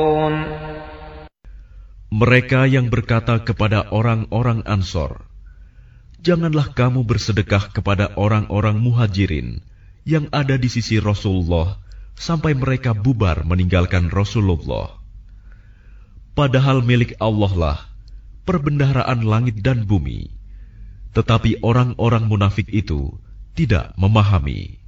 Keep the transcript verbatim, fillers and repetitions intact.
Mereka yang berkata kepada orang-orang Ansor, "Janganlah kamu bersedekah kepada orang-orang Muhajirin yang ada di sisi Rasulullah sampai mereka bubar meninggalkan Rasulullah. Padahal milik Allah lah perbendaharaan langit dan bumi." Tetapi orang-orang munafik itu tidak memahami.